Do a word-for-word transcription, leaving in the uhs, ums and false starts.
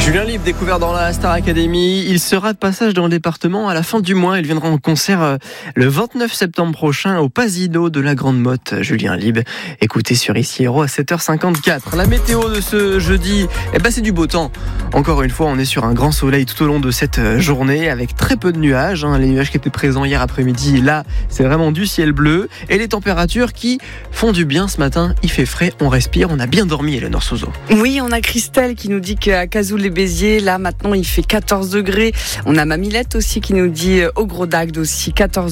Julien Libre, découvert dans la Star Academy, il sera de passage dans le département à la fin du mois. Il viendra en concert le vingt-neuf septembre prochain au Pasino de la Grande Motte. Julien Libre, écoutez sur Ici Héros à sept heures cinquante-quatre. La météo de ce jeudi, eh ben c'est du beau temps. Encore une fois, on est sur un grand soleil tout au long de cette journée avec très peu de nuages. Hein. Les nuages qui étaient présents hier après-midi, là, c'est vraiment du ciel bleu. Et les températures qui font du bien ce matin. Il fait frais, on respire, on a bien dormi, Eleanor Sozo. Oui, on a Christelle qui nous dit qu'à Cazoul-les-Béziers, là maintenant il fait quatorze degrés. On a Mamilette aussi qui nous dit au Gros d'Agde aussi quatorze